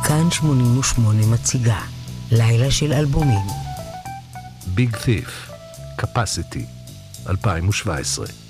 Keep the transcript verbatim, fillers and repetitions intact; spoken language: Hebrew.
כאן שמונים ושמונה מציגה לילה של אלבומים. ביג תיף, קפסיטי, אלפיים שבע עשרה.